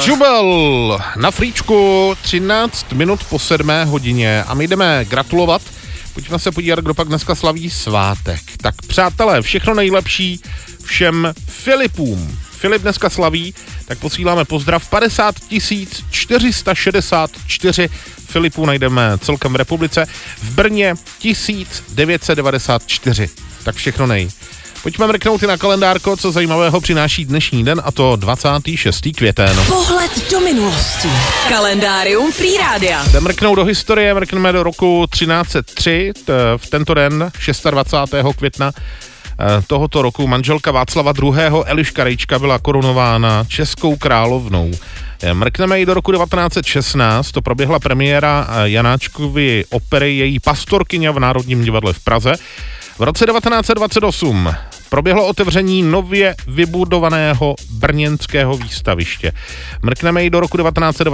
Jubel na Fríčku, 13 minut po 7 hodině a my jdeme gratulovat. Pojďme se podívat, kdo pak dneska slaví svátek. Tak přátelé, všechno nejlepší všem Filipům. Filip dneska slaví, tak posíláme pozdrav. 50 464 Filipů najdeme celkem v republice. V Brně 1994. Tak všechno nej. Pojďme mrknout i na kalendárko, co zajímavého přináší dnešní den, a to 26. květen. Pohled do minulosti. Kalendárium Free Rádia. Jdeme mrknout do historie, mrkneme do roku 1303. V tento den, 26. května tohoto roku, manželka Václava II. Eliška Rejčka byla korunována českou královnou. Mrkneme i do roku 1916, to proběhla premiéra Janáčkovy opery Její pastorkyně v Národním divadle v Praze. V roce 1928 proběhlo otevření nově vybudovaného brněnského výstaviště. Mrkneme i do roku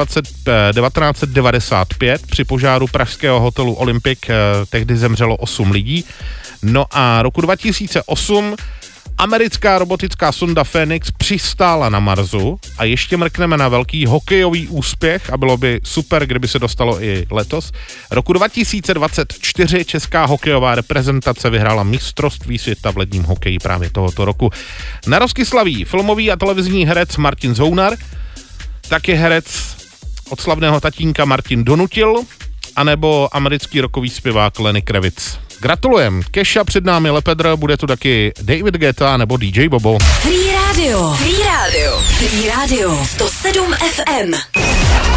1995, při požáru pražského hotelu Olympic tehdy zemřelo 8 lidí. No a roku 2008 americká robotická sonda Phoenix přistála na Marsu a ještě mrkneme na velký hokejový úspěch a bylo by super, kdyby se dostalo i letos. Roku 2024 česká hokejová reprezentace vyhrála mistrovství světa v ledním hokeji právě tohoto roku. Narozky slaví filmový a televizní herec Martin Zounar, taky herec od slavného tatínka Martin Donutil, anebo americký rockový zpěvák Lenny Kravitz. Gratulujem. Keša před námi, Lepedr, bude tu taky David Guetta nebo DJ Bobo. Free Radio. Free Radio. Free Radio. 107 FM.